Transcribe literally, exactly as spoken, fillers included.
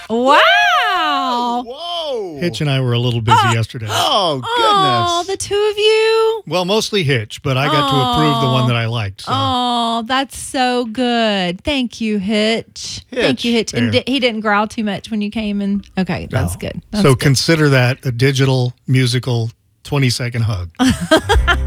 Wow. Whoa. Hitch and I were a little busy Oh. yesterday. Oh, goodness. Oh, the two of you. Well, mostly Hitch, but I got to approve the one that I liked. So. Oh, that's so good. Thank you, Hitch. Thank you, Hitch. And There. di- he didn't growl too much when you came in. Okay, that's No. good. That's so good. consider that a digital musical twenty second hug.